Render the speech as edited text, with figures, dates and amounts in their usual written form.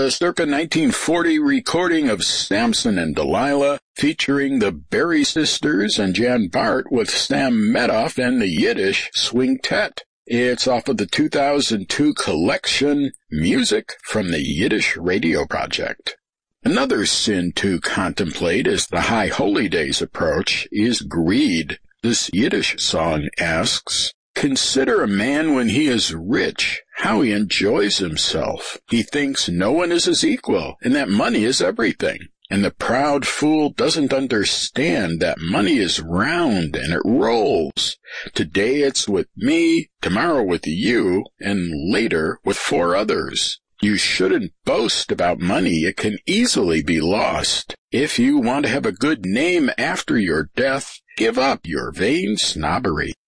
a circa 1940 recording of Samson and Delilah featuring the Berry Sisters and Jan Bart with Sam Medoff and the Yiddish Swingtet. It's off of the 2002 collection Music from the Yiddish Radio Project. Another sin to contemplate as the High Holy Days approach is greed. This Yiddish song asks, "Consider a man when he is rich, how he enjoys himself. He thinks no one is his equal, and that money is everything. And the proud fool doesn't understand that money is round and it rolls. Today it's with me, tomorrow with you, and later with 4 others. You shouldn't boast about money. It can easily be lost. If you want to have a good name after your death, give up your vain snobbery."